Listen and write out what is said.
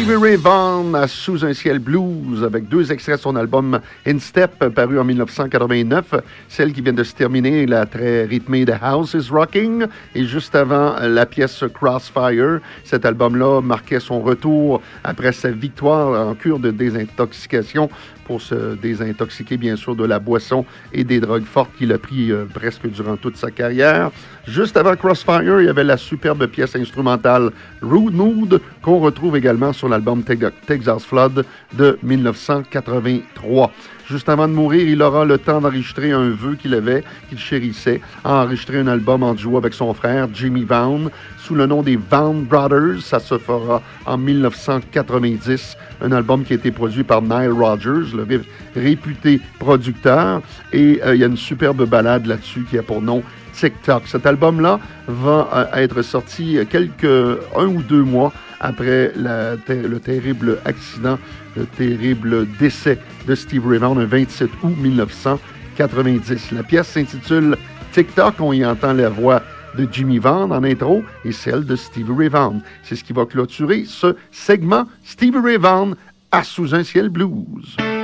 Stevie Ray Vaughan à Sous un ciel blues avec 2 extraits de son album In Step paru en 1989. Celle qui vient de se terminer, la très rythmée The House is Rocking, et juste avant la pièce Crossfire. Cet album-là marquait son retour après sa victoire en cure de désintoxication pour se désintoxiquer, bien sûr, de la boisson et des drogues fortes qu'il a pris presque durant toute sa carrière. Juste avant Crossfire, il y avait la superbe pièce instrumentale Rude Mood, qu'on retrouve également sur l'album Texas Flood de 1983. Juste avant de mourir, il aura le temps d'enregistrer un vœu qu'il chérissait, enregistrer un album en duo avec son frère Jimmy Vaughan, sous le nom des Vaughan Brothers. Ça se fera en 1990. Un album qui a été produit par Nile Rodgers, le réputé producteur. Et il y a une superbe ballade là-dessus qui a pour nom TikTok. Cet album-là va être sorti 1 ou 2 mois après le terrible accident, le terrible décès de Stevie Ray Vaughan, le 27 août 1990. La pièce s'intitule TikTok. On y entend la voix de Jimmy Vaughan en intro et celle de Stevie Ray Vaughan. C'est ce qui va clôturer ce segment Stevie Ray Vaughan à Sous un ciel blues.